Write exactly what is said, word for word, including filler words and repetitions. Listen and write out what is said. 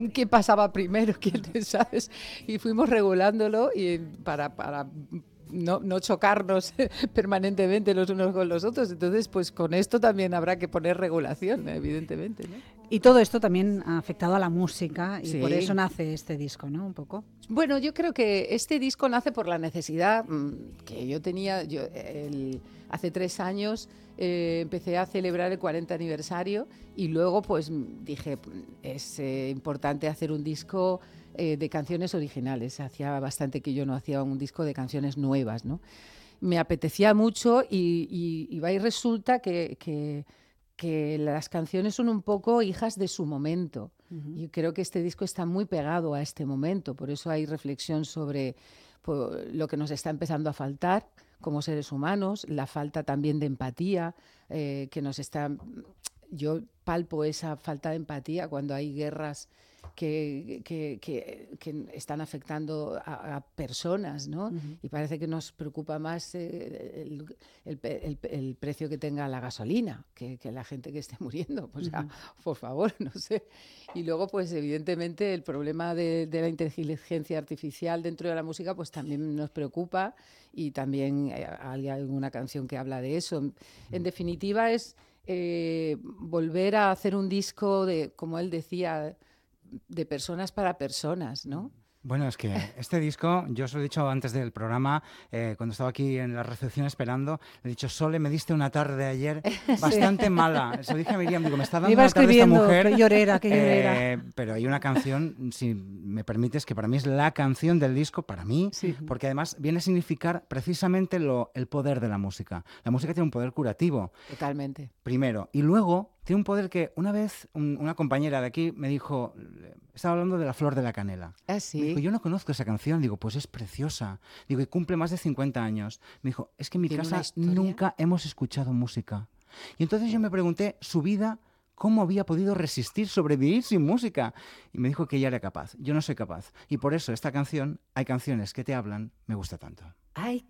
qué pasaba primero, quién, ¿sabes? Y fuimos regulándolo y para, para no, no chocarnos permanentemente los unos con los otros. Entonces, pues con esto también habrá que poner regulación, evidentemente, ¿no? Y todo esto también ha afectado a la música y Sí. por eso nace este disco, ¿no? Un poco. Bueno, yo creo que este disco nace por la necesidad mmm, que yo tenía. Yo, el, hace tres años eh, empecé a celebrar el cuarenta aniversario y luego pues dije, es eh, importante hacer un disco eh, de canciones originales. Hacía bastante que yo no hacía un disco de canciones nuevas, ¿no? Me apetecía mucho y, y, y va y resulta que... que que las canciones son un poco hijas de su momento. Uh-huh. Yo creo que este disco está muy pegado a este momento, por eso hay reflexión sobre pues, lo que nos está empezando a faltar como seres humanos, la falta también de empatía, eh, que nos está... Yo palpo esa falta de empatía cuando hay guerras que, que, que, que están afectando a, a personas, ¿no? Uh-huh. Y parece que nos preocupa más eh, el, el, el, el precio que tenga la gasolina que, que la gente que esté muriendo. Pues, uh-huh. ah, por favor, no sé. Y luego, pues evidentemente, el problema de, de la inteligencia artificial dentro de la música, pues también nos preocupa y también eh, hay alguna canción que habla de eso. En, en definitiva, es eh, volver a hacer un disco de, como él decía, de personas para personas, ¿no? Bueno, es que este disco, yo os lo he dicho antes del programa, eh, cuando estaba aquí en la recepción esperando, le he dicho, Sole, me diste una tarde ayer bastante sí. mala. Se lo dije a Miriam, digo, me está dando me iba una tarde esta mujer. Qué llorera, qué llorera. Eh, pero hay una canción, si me permites, que para mí es la canción del disco, para mí, sí. porque además viene a significar precisamente lo, el poder de la música. La música tiene un poder curativo. Totalmente. Primero. Y luego tiene un poder que una vez un, una compañera de aquí me dijo, estaba hablando de La Flor de la Canela. ¿Ah, sí? Me dijo, yo no conozco esa canción. Digo, pues es preciosa. Digo, y cumple más de cincuenta años. Me dijo, es que en mi casa nunca hemos escuchado música. Y entonces yo me pregunté, su vida, ¿cómo había podido resistir, sobrevivir sin música? Y me dijo que ella era capaz. Yo no soy capaz. Y por eso esta canción, Hay canciones que te hablan, me gusta tanto. Hay